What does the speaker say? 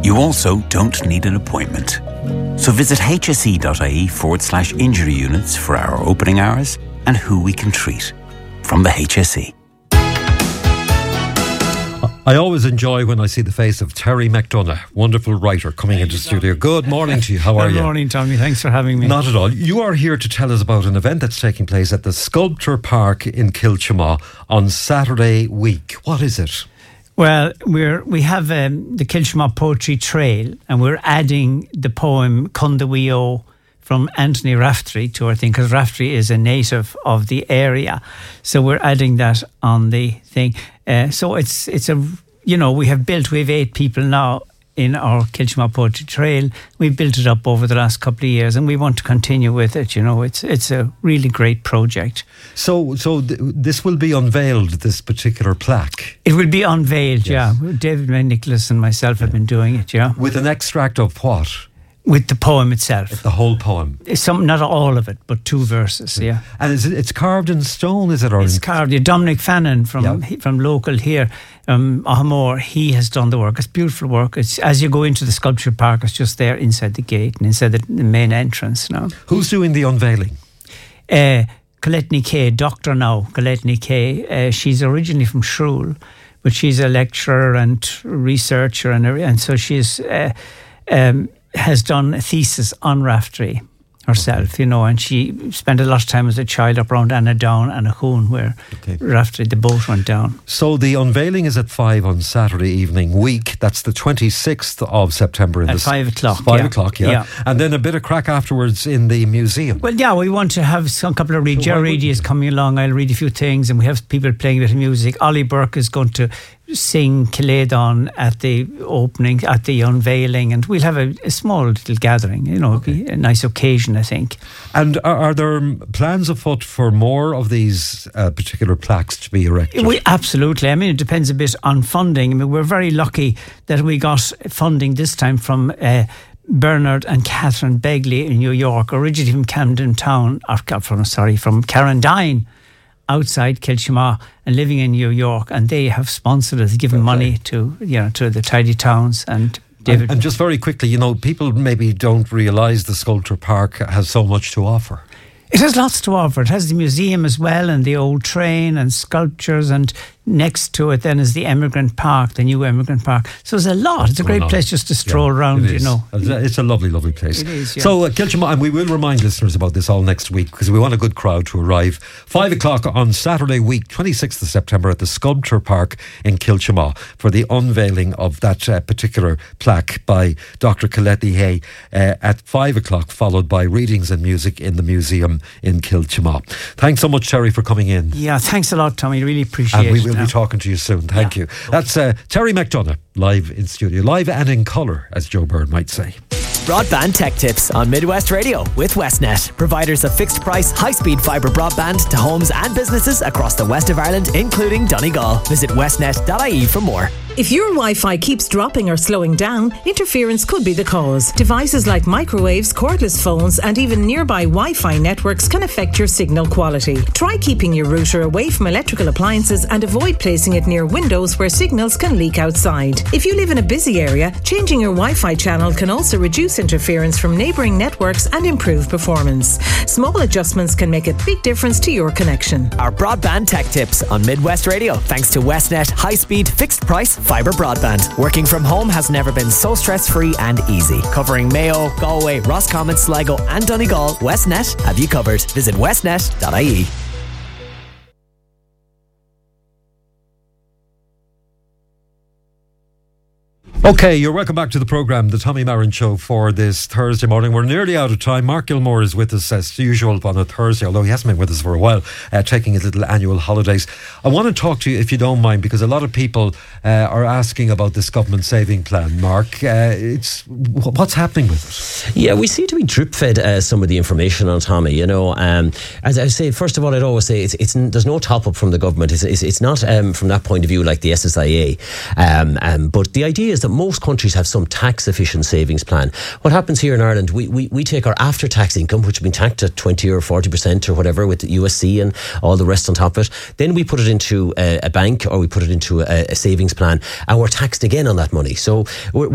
You also don't need an appointment. So visit hse.ie/injury units for our opening hours and who we can treat. From the HSE. I always enjoy when I see the face of Terry McDonough, wonderful writer, coming into the studio. Good morning to you. How are you? Good morning, Tommy. Thanks for having me. Not at all. You are here to tell us about an event that's taking place at the Sculpture Park in Kilchamaugh on Saturday week. What is it? Well, we have the Kilchamaugh Poetry Trail, and we're adding the poem Cunda Wio from Anthony Raftery to our thing, because Raftery is a native of the area. So we're adding that on the thing. So it's a, we have 8 people now in our Kilchamaugh Poetry Trail. We've built it up over the last couple of years, and we want to continue with it. It's a really great project. So this will be unveiled, this particular plaque? It will be unveiled, yes. Yeah. David Nicholas and myself have been doing it, yeah. With an extract of what? With the poem itself. The whole poem? Not all of it, but 2 verses, yeah. And it's carved in stone, is it? Or it's carved. Yeah, Dominic Fannin from local here, Ahamore, he has done the work. It's beautiful work. It's as you go into the sculpture park, it's just there inside the gate and inside the main entrance now. Who's doing the unveiling? Coletni Kay, doctor now, Coletni Kay. She's originally from Shrule, but she's a lecturer and researcher, and so she's... has done a thesis on Raftery herself, and she spent a lot of time as a child up around Annadown and Ahoon, where Raftery, the boat went down. So the unveiling is at 5 on Saturday evening week. That's the 26th of September. At 5 o'clock. 5 o'clock, yeah. And then a bit of crack afterwards in the museum. Well, yeah, we want to have a couple of Jerry Reedy is coming along. I'll read a few things, and we have people playing a bit of music. Ollie Burke is going to sing Kiledon at the opening, at the unveiling, and we'll have a small little gathering, it'll be a nice occasion, I think. And are there plans afoot for more of these particular plaques to be erected? Absolutely. I mean, it depends a bit on funding. I mean, we're very lucky that we got funding this time from Bernard and Catherine Begley in New York, originally from Camden Town, from Carrandine, outside Kilchamaugh, and living in New York, and they have sponsored us, given money to the Tidy Towns and David. And just very quickly, people maybe don't realise the Sculpture Park has so much to offer. It has lots to offer. It has the museum as well, and the old train and sculptures, and next to it then is the Emigrant Park, the new Emigrant Park. So there's a lot. It's a great place just to stroll around, It's a lovely, lovely place. It is, yeah. So Kilchamaugh, and we will remind listeners about this all next week, because we want a good crowd to arrive. 5 o'clock on Saturday week, 26th of September at the Sculpture Park in Kilchamaugh for the unveiling of that particular plaque by Dr. Coletni Hay at 5 o'clock, followed by readings and music in the museum in Kilchamaugh. Thanks so much, Terry, for coming in. Yeah, thanks a lot, Tommy. Really appreciate it. And we will be talking to you soon. Thank you. That's Terry McDonough, live in studio. Live and in colour, as Joe Byrne might say. Broadband Tech Tips on Midwest Radio with Westnet. Providers of fixed price, high-speed fibre broadband to homes and businesses across the west of Ireland, including Donegal. Visit westnet.ie for more. If your Wi-Fi keeps dropping or slowing down, interference could be the cause. Devices like microwaves, cordless phones, and even nearby Wi-Fi networks can affect your signal quality. Try keeping your router away from electrical appliances and avoid placing it near windows where signals can leak outside. If you live in a busy area, changing your Wi-Fi channel can also reduce interference from neighbouring networks and improve performance. Small adjustments can make a big difference to your connection. Our Broadband Tech Tips on Midwest Radio, thanks to Westnet high-speed, fixed-price fibre broadband. Working from home has never been so stress-free and easy. Covering Mayo, Galway, Roscommon, Sligo and Donegal, Westnet have you covered. Visit westnet.ie. Okay, you're welcome back to the programme, the Tommy Marin Show, for this Thursday morning. We're nearly out of time. Mark Gilmore is with us as usual on a Thursday, although he hasn't been with us for a while, taking his little annual holidays. I want to talk to you, if you don't mind, because a lot of people are asking about this government saving plan, Mark. What's happening with it? Yeah, we seem to be drip-fed some of the information on Tommy, As I say, first of all, I'd always say there's no top-up from the government. It's not from that point of view like the SSIA. But the idea is that most countries have some tax-efficient savings plan. What happens here in Ireland, we take our after-tax income, which has been taxed at 20 or 40% or whatever with the USC and all the rest on top of it. Then we put it into a bank, or we put it into a savings plan, and we're taxed again on that money. So we're